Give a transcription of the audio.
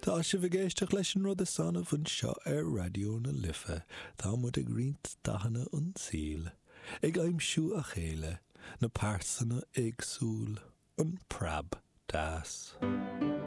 Tá se bhgéisteach leis an rud a sanna fan seo radio na Lifa, tá mud ag rint dahanana an síl, ag aimsú a chéile, na pársanna ag súl, an prab das.